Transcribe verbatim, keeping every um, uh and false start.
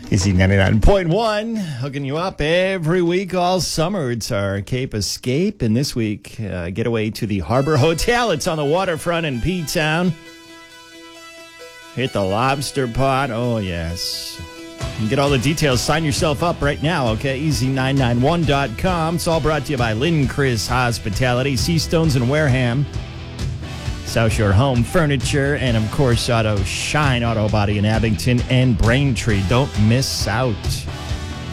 Easy ninety-nine point one, hooking you up every week all summer. It's our Cape Escape, and this week, uh, getaway to the Harbor Hotel. It's on the waterfront in P-Town. Hit the lobster pot. Oh, yes. You can get all the details. Sign yourself up right now, okay? easy nine nine one dot com. It's all brought to you by Lynn Chris Hospitality, Seastones and Wareham, South Shore Home Furniture, and, of course, Auto Shine Auto Body in Abington and Braintree. Don't miss out.